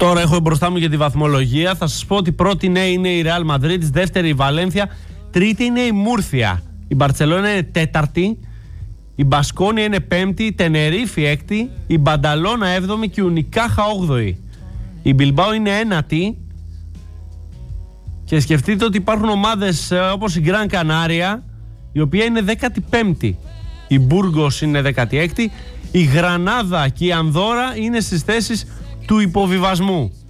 Τώρα έχω μπροστά μου για τη βαθμολογία. Θα σας πω ότι πρώτη είναι η Real Madrid, δεύτερη η Βαλένθια, τρίτη είναι η Μούρθια. Η Μπαρτσελόνα είναι τέταρτη, η Μπασκόνια είναι πέμπτη, η Τενερίφη έκτη, η Μπανταλώνα έβδομη και η Ουνικάχα όγδοη. Η Μπιλμπάο είναι ένατη. Και σκεφτείτε ότι υπάρχουν ομάδες όπως η Γκραν Κανάρια, η οποία είναι 15η. Η Μπούργος είναι 16η. Η Γρανάδα και η Ανδόρα είναι στις θέσεις του υποβιβασμού.